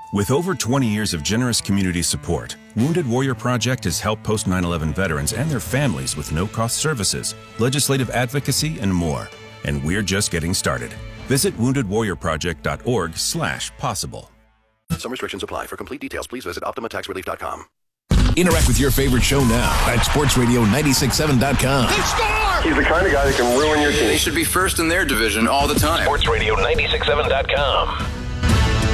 With over 20 years of generous community support, Wounded Warrior Project has helped post 9/11 veterans and their families with no-cost services, legislative advocacy, and more. And we're just getting started. Visit woundedwarriorproject.org/possible. Some restrictions apply. For complete details, please visit OptimaTaxRelief.com. Interact with your favorite show now at SportsRadio967.com. He scored! He's the kind of guy that can ruin your team. They should be first in their division all the time. SportsRadio967.com.